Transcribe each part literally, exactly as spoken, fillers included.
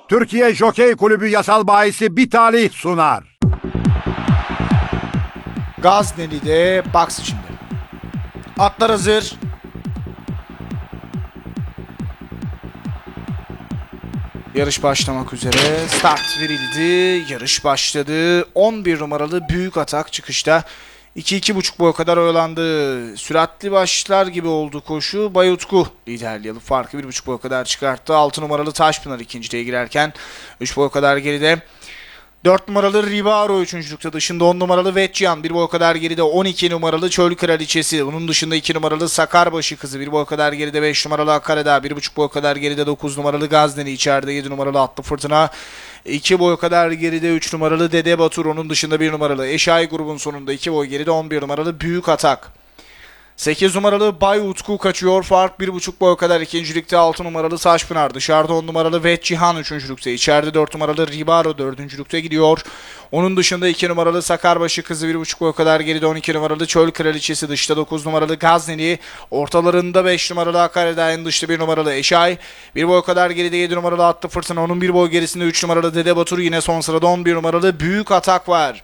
Türkiye Jokey Kulübü Yasal Bahisi bir talih sunar. Gazneli'de boks içinde. Atlar hazır. Yarış başlamak üzere. Start verildi. Yarış başladı. on bir numaralı Büyük Atak çıkışta. iki iki buçuk boy kadar oyalandı. Süratli başlar gibi oldu koşu. Bay Utku liderliği alıp farkı bir buçuk boy kadar çıkarttı. altı numaralı Taşpınar ikinciliğe girerken üç boy kadar geride. dört numaralı Ribaro üçüncülükte, dışında on numaralı Vetcihan bir boy kadar geride, on iki numaralı Çöl Kraliçesi, onun dışında iki numaralı Sakarbaşı Kızı bir boy kadar geride, beş numaralı Akareda bir buçuk boy kadar geride, dokuz numaralı Gazneli içeride, yedi numaralı Atlı Fırtına iki boy kadar geride, üç numaralı Dede Batur, onun dışında bir numaralı Eşay grubun sonunda iki boy geride, on bir numaralı Büyük Atak. sekiz numaralı Bay Utku kaçıyor. Fark bir buçuk boy kadar ikincilikte, altı numaralı Taşpınar. Dışarıda on numaralı Vetcihan üçüncülükte. İçeride dört numaralı Ribaro dördüncülükte gidiyor. Onun dışında iki numaralı Sakarbaşı Kızı bir buçuk boy kadar geride. on iki numaralı Çöl Kraliçesi dışta, dokuz numaralı Gazneli. Ortalarında beş numaralı Akareda'nın dışta bir numaralı Eşay. bir boy kadar geride yedi numaralı Atlı Fırtına. Onun bir boy gerisinde üç numaralı Dede Batur. Yine son sırada on bir numaralı Büyük Atak var.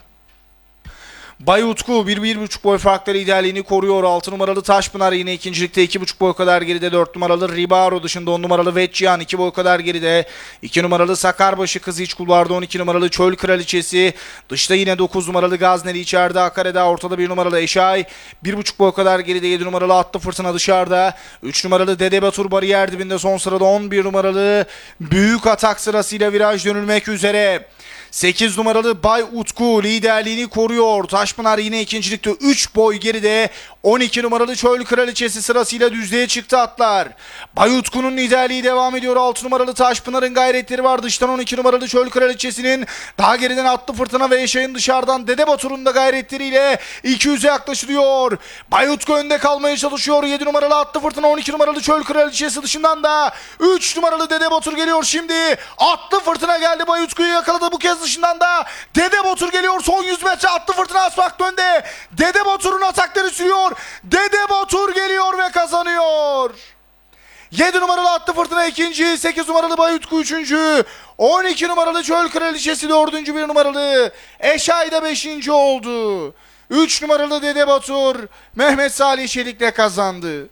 Bay Utku bir bir buçuk boy farklı liderliğini koruyor. altı numaralı Taşpınar yine ikincilikte iki buçuk boy kadar geride. dört numaralı Ribaro dışında, on numaralı Vetcihan iki boy kadar geride. iki numaralı Sakarbaşı Kızı iç kulvarda, on iki numaralı Çöl Kraliçesi. Dışta yine dokuz numaralı Gazneli, içeride Akareda, ortada bir numaralı Eşay. bir buçuk boy kadar geride, yedi numaralı Atlı Fırtına dışarıda. üç numaralı Dede Batur bariyer dibinde, son sırada on bir numaralı Büyük Atak sırasıyla viraj dönülmek üzere. sekiz numaralı Bay Utku liderliğini koruyor. Taşpınar yine ikincilikte üç boy geride. on iki numaralı Çöl Kraliçesi sırasıyla düzlüğe çıktı atlar. Bay Utku'nun liderliği devam ediyor. altı numaralı Taşpınar'ın gayretleri var. Dıştan on iki numaralı Çöl Kraliçesi'nin, daha geriden Atlı Fırtına ve Eşay'ın, dışarıdan Dede Batur'un da gayretleriyle iki yüze yaklaşılıyor. Bay Utku önde kalmaya çalışıyor. yedi numaralı Atlı Fırtına, on iki numaralı Çöl Kraliçesi dışından da üç numaralı Dede Batur geliyor şimdi. Atlı Fırtına geldi. Bay Utku'yu yakaladı bu kez. Dışından da Dede Batur geliyor. Son yüz metre Atlı Fırtına asfalt önde. Dede Batur'un atakları sürüyor. Dede Batur geliyor ve kazanıyor. yedi numaralı Atlı Fırtına ikinci, sekiz numaralı Bay Utku üçüncü, on iki numaralı Çöl Kraliçesi dördüncü, bir numaralı Eşay da beşinci oldu. üç numaralı Dede Batur Mehmet Salih Çelik'le kazandı.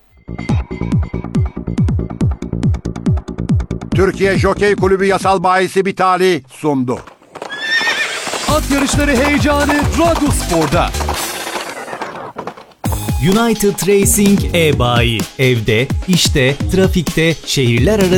Türkiye Jokey Kulübü Yasal Bahisi bir talih sundu. At yarışları heyecanı Radyospor'da. United Racing e-Bayi. Evde, işte, trafikte, şehirler arası